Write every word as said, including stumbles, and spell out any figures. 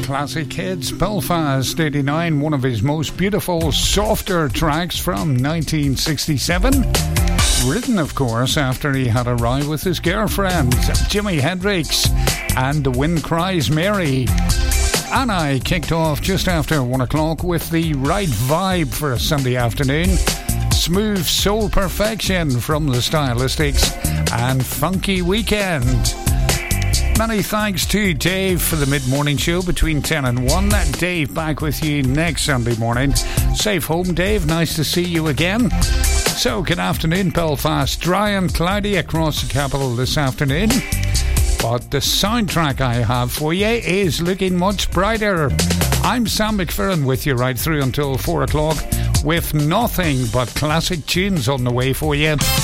classic hits. Belfast eighty-nine, one of his most beautiful, softer tracks from nineteen sixty-seven. Written, of course, after he had a row with his girlfriend, Jimi Hendrix, and The Wind Cries Mary. And I kicked off just after one o'clock with the right vibe for a Sunday afternoon. Smooth soul perfection from the Stylistics and Funky Weekend. Many thanks to Dave for the mid-morning show between ten and one. Dave back with you next Sunday morning. Safe home, Dave. Nice to see you again. So, good afternoon, Belfast. Dry and cloudy across the capital this afternoon. But the soundtrack I have for you is looking much brighter. I'm Sam McFerrin with you right through until four o'clock with nothing but classic tunes on the way for you.